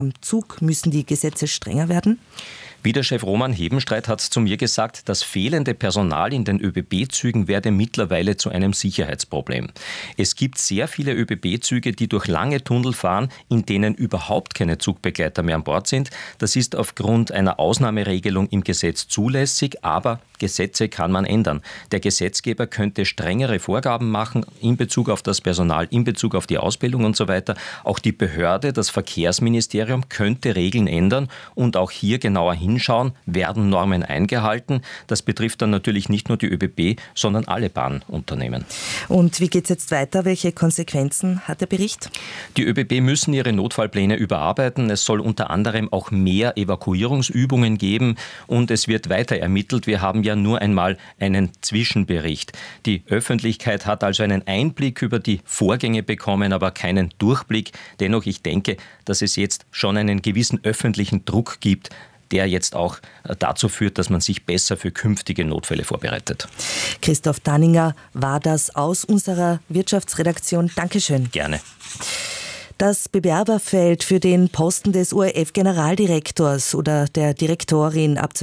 Am Zug müssen die Gesetze strenger werden? Wieder-Chef Roman Hebenstreit hat zu mir gesagt, das fehlende Personal in den ÖBB-Zügen werde mittlerweile zu einem Sicherheitsproblem. Es gibt sehr viele ÖBB-Züge, die durch lange Tunnel fahren, in denen überhaupt keine Zugbegleiter mehr an Bord sind. Das ist aufgrund einer Ausnahmeregelung im Gesetz zulässig, aber Gesetze kann man ändern. Der Gesetzgeber könnte strengere Vorgaben machen in Bezug auf das Personal, in Bezug auf die Ausbildung und so weiter. Auch die Behörde, das Verkehrsministerium, könnte Regeln ändern und auch hier genauer hinschauen, werden Normen eingehalten. Das betrifft dann natürlich nicht nur die ÖBB, sondern alle Bahnunternehmen. Und wie geht es jetzt weiter? Welche Konsequenzen hat der Bericht? Die ÖBB müssen ihre Notfallpläne überarbeiten. Es soll unter anderem auch mehr Evakuierungsübungen geben und es wird weiter ermittelt. Wir haben ja nur einmal einen Zwischenbericht. Die Öffentlichkeit hat also einen Einblick über die Vorgänge bekommen, aber keinen Durchblick. Dennoch, ich denke, dass es jetzt schon einen gewissen öffentlichen Druck gibt, der jetzt auch dazu führt, dass man sich besser für künftige Notfälle vorbereitet. Christoph Danninger war das aus unserer Wirtschaftsredaktion. Dankeschön. Gerne. Das Bewerberfeld für den Posten des ORF-Generaldirektors oder der Direktorin ab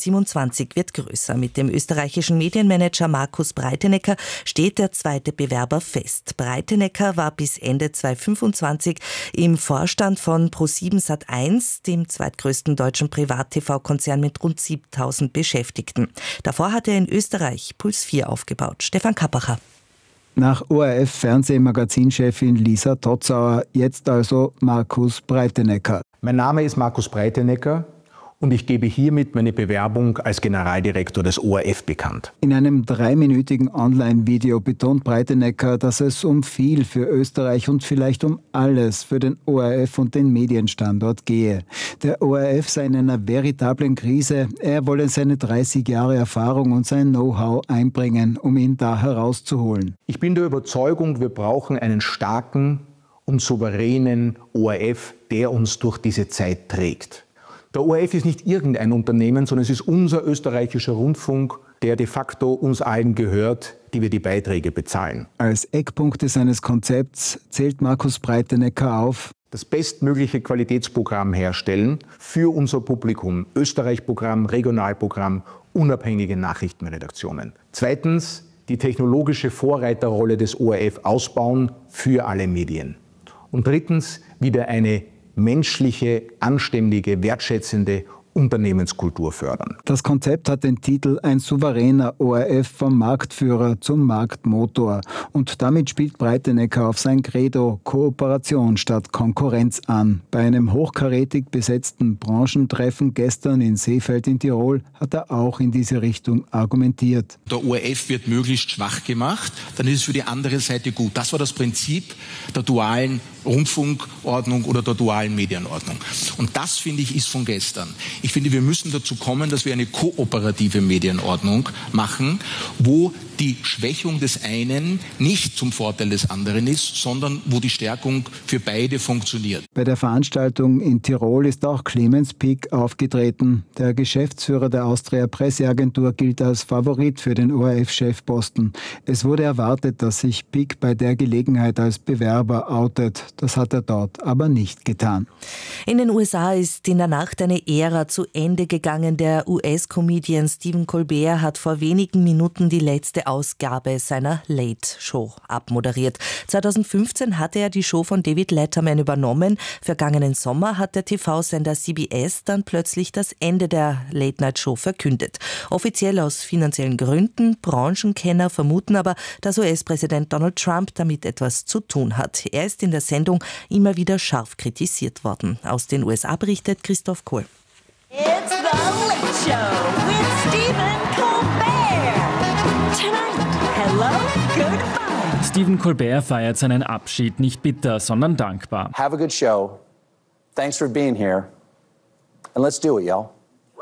2027 wird größer. Mit dem österreichischen Medienmanager Markus Breitenecker steht der zweite Bewerber fest. Breitenecker war bis Ende 2025 im Vorstand von ProSieben Sat.1, dem zweitgrößten deutschen Privat-TV-Konzern mit rund 7.000 Beschäftigten. Davor hat er in Österreich Puls 4 aufgebaut. Stefan Kappacher. Nach ORF-Fernsehmagazinchefin Lisa Totzauer, jetzt also Markus Breitenecker. Mein Name ist Markus Breitenecker und ich gebe hiermit meine Bewerbung als Generaldirektor des ORF bekannt. In einem 3-minütigen Online-Video betont Breitenecker, dass es um viel für Österreich und vielleicht um alles für den ORF und den Medienstandort gehe. Der ORF sei in einer veritablen Krise. Er wolle seine 30 Jahre Erfahrung und sein Know-how einbringen, um ihn da herauszuholen. Ich bin der Überzeugung, wir brauchen einen starken und souveränen ORF, der uns durch diese Zeit trägt. Der ORF ist nicht irgendein Unternehmen, sondern es ist unser österreichischer Rundfunk, der de facto uns allen gehört, die wir die Beiträge bezahlen. Als Eckpunkte seines Konzepts zählt Markus Breitenecker auf: das bestmögliche Qualitätsprogramm herstellen für unser Publikum. Österreich-Programm, Regionalprogramm, unabhängige Nachrichtenredaktionen. Zweitens, die technologische Vorreiterrolle des ORF ausbauen für alle Medien. Und drittens, wieder eine menschliche, anständige, wertschätzende Unternehmenskultur fördern. Das Konzept hat den Titel Ein souveräner ORF vom Marktführer zum Marktmotor. Und damit spielt Breitenecker auf sein Credo Kooperation statt Konkurrenz an. Bei einem hochkarätig besetzten Branchentreffen gestern in Seefeld in Tirol hat er auch in diese Richtung argumentiert. Der ORF wird möglichst schwach gemacht, dann ist es für die andere Seite gut. Das war das Prinzip der dualen Rundfunkordnung oder der dualen Medienordnung. Und das, finde ich, ist von gestern. Ich finde, wir müssen dazu kommen, dass wir eine kooperative Medienordnung machen, wo die Schwächung des einen nicht zum Vorteil des anderen ist, sondern wo die Stärkung für beide funktioniert. Bei der Veranstaltung in Tirol ist auch Clemens Pick aufgetreten. Der Geschäftsführer der Austria Presseagentur gilt als Favorit für den ORF-Chefposten. Es wurde erwartet, dass sich Pick bei der Gelegenheit als Bewerber outet. Das hat er dort aber nicht getan. In den USA ist in der Nacht eine Ära zu Ende gegangen. Der US-Comedian Stephen Colbert hat vor wenigen Minuten die letzte Ausgabe seiner Late-Show abmoderiert. 2015 hatte er die Show von David Letterman übernommen. Vergangenen Sommer hat der TV-Sender CBS dann plötzlich das Ende der Late-Night-Show verkündet. Offiziell aus finanziellen Gründen. Branchenkenner vermuten aber, dass US-Präsident Donald Trump damit etwas zu tun hat. Er ist in der Sendung immer wieder scharf kritisiert worden. Aus den USA berichtet Christoph Kohl. It's the Late Show with Stephen Colbert. Tonight, hello, goodbye. Stephen Colbert feiert seinen Abschied nicht bitter, sondern dankbar. Have a good show. Thanks for being here. And let's do it, y'all.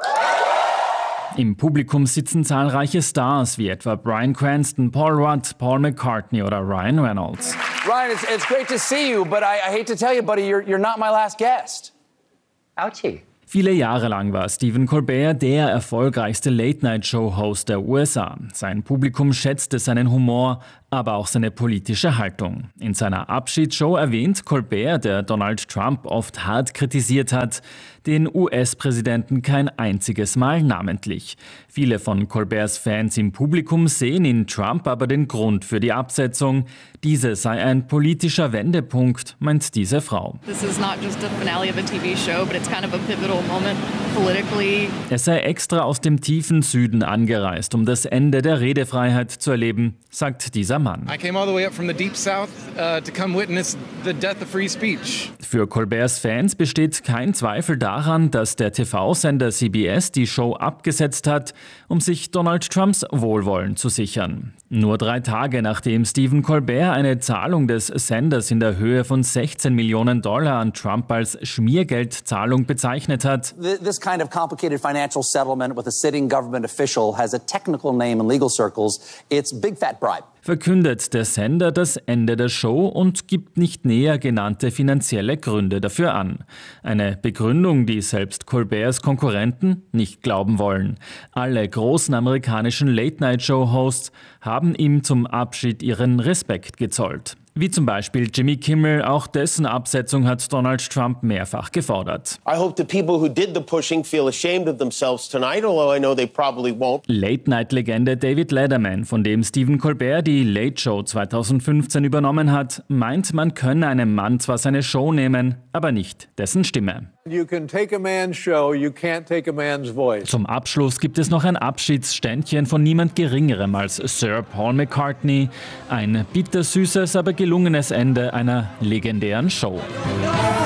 Im Publikum sitzen zahlreiche Stars, wie etwa Bryan Cranston, Paul Rudd, Paul McCartney oder Ryan Reynolds. Ryan, it's great to see you, but I hate to tell you, buddy, you're not my last guest. Ouchie. Viele Jahre lang war Stephen Colbert der erfolgreichste Late-Night-Show-Host der USA. Sein Publikum schätzte seinen Humor, aber auch seine politische Haltung. In seiner Abschiedsshow erwähnt Colbert, der Donald Trump oft hart kritisiert hat, den US-Präsidenten kein einziges Mal namentlich. Viele von Colberts Fans im Publikum sehen in Trump aber den Grund für die Absetzung. Diese sei ein politischer Wendepunkt, meint diese Frau. Es sei extra aus dem tiefen Süden angereist, um das Ende der Redefreiheit zu erleben, sagt dieser Mann. Für Colberts Fans besteht kein Zweifel daran, dass der TV-Sender CBS die Show abgesetzt hat, um sich Donald Trumps Wohlwollen zu sichern. Nur 3 Tage nachdem Stephen Colbert eine Zahlung des Senders in der Höhe von $16 Millionen an Trump als Schmiergeldzahlung bezeichnet hat, This kind of complicated financial settlement with a sitting government official has a technical name in legal circles. It's big fat bribe. verkündet der Sender das Ende der Show und gibt nicht näher genannte finanzielle Gründe dafür an. Eine Begründung, die selbst Colberts Konkurrenten nicht glauben wollen. Alle großen amerikanischen Late-Night-Show-Hosts haben ihm zum Abschied ihren Respekt gezollt. Wie zum Beispiel Jimmy Kimmel, auch dessen Absetzung hat Donald Trump mehrfach gefordert. I hope the people who did the pushing feel ashamed of themselves tonight, although I know they probably won't. Late-Night-Legende David Letterman, von dem Stephen Colbert die Late Show 2015 übernommen hat, meint, man könne einem Mann zwar seine Show nehmen, aber nicht dessen Stimme. You can take a man's show, you can't take a man's voice. Zum Abschluss gibt es noch ein Abschiedsständchen von niemand Geringerem als Sir Paul McCartney. Ein bittersüßes, aber gelungenes Ende einer legendären Show.